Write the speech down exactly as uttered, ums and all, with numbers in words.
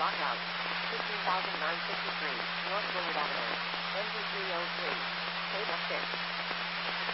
Lockout. fifteen thousand nine hundred fifty-three, North Willard Avenue. N G three oh three. State of six.